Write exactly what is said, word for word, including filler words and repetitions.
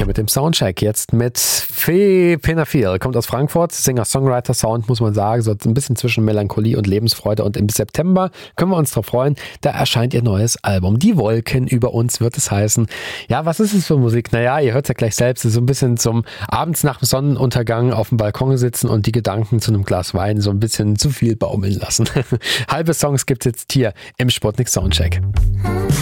hier mit dem Soundcheck. Jetzt mit Fee Penafil. Kommt aus Frankfurt. Singer-Songwriter-Sound, muss man sagen. So ein bisschen zwischen Melancholie und Lebensfreude. Und im September können wir uns drauf freuen. Da erscheint ihr neues Album. Die Wolken über uns wird es heißen. Ja, was ist es für Musik? Naja, ihr hört es ja gleich selbst. Es ist so ein bisschen zum abends nach dem Sonnenuntergang auf dem Balkon sitzen und die Gedanken zu einem Glas Wein so ein bisschen zu viel baumeln lassen. Halbe Songs gibt es jetzt hier im Sputnik Soundcheck.